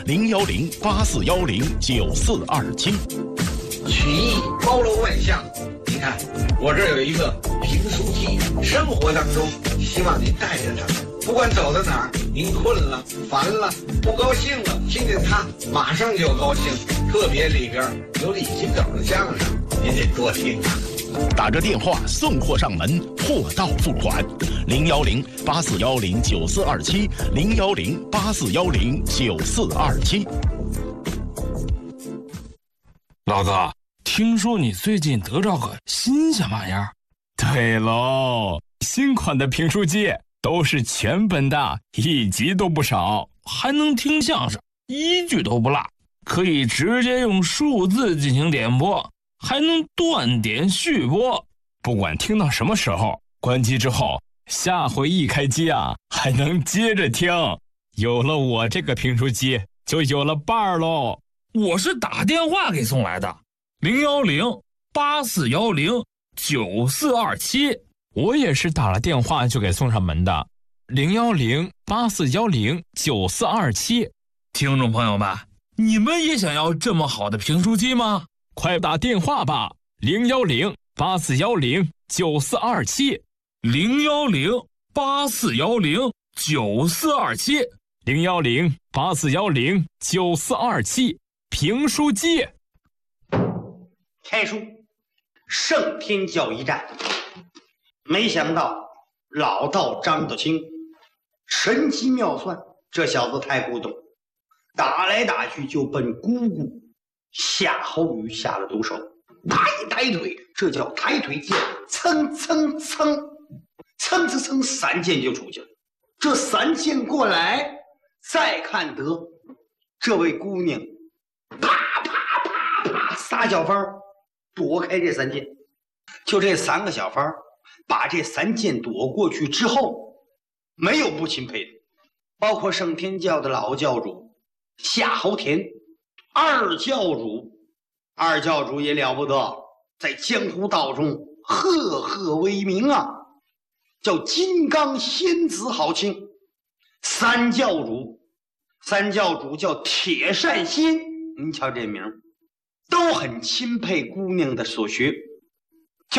01084109427。 曲艺包罗万象，你看我这儿有一个评书记，生活当中希望您带着他，不管走到哪儿，您困了、烦了、不高兴了，听见他马上就高兴。特别里边有李金斗的相声，您得多听啊。 打着电话送货上门，货到付款。01084109427，01084109427。 老哥，听说你最近得着个新鲜玩意儿？ 对喽，新款的评书机都是全本的，1集都不少， 还能听相声，1句都不落，可以直接用数字进行点播，还能断点续播， 不管听到什么时候，关机之后下回一开机啊，还能接着听。有了我这个评书机，就有了伴儿喽。 我是打电话给送来的，01084109427。 我也是打了电话就给送上门的，01084109427。 听众朋友们，你们也想要这么好的评书机吗？ 快打电话吧，01084109427，01084109427，评书机。 开书，圣天教一战，没想到老道张德清神机妙算，这小子太古董，打来打去就奔姑姑夏侯宇下了毒手。他一抬腿，这叫抬腿剑，蹭蹭蹭，蹭蹭蹭，3剑就出去了。这3剑过来，再看得这位姑娘啪啪啪啪撒小方躲开这3剑，就这3个小方把这3剑躲过去之后，没有不钦佩的，包括圣天教的老教主夏侯田，二教主也了不得，在江湖道中赫赫为名啊，叫金刚仙子好卿。三教主叫铁扇仙，您瞧这名，都很钦佩姑娘的所学，